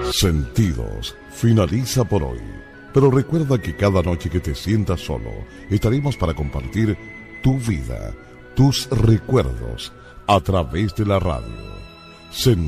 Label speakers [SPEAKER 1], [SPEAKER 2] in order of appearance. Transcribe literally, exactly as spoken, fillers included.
[SPEAKER 1] Sentidos finaliza por hoy, pero recuerda que cada noche que te sientas solo, estaremos para compartir tu vida, tus recuerdos, a través de la radio. Sentidos